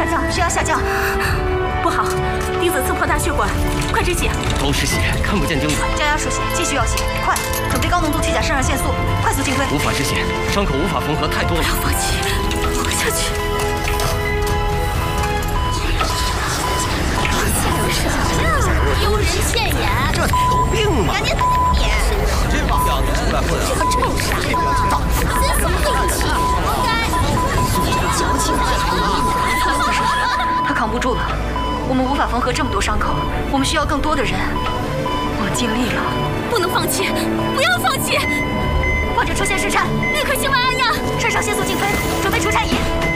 下降，血压下降。不好，钉子刺破大血管，快止血！ 都是血，看不见钉子。 加压输血，继续要血，快！准备高浓度去甲肾上腺素，快速进推。 无法止血，伤口无法缝合太多了。 不要放弃，活下去！ 丢人现眼， 这有病吗？ 赶紧死你！ 这帮小子出来混， 这个臭傻瓜，死死对不起，活该！矫情的他扛不住了，我们无法缝合这么多伤口，我们需要更多的人。我尽力了， 不能放弃，不要放弃！ 患者出现室颤， 立刻兴奋按压， 肾上腺素进推，准备除颤仪。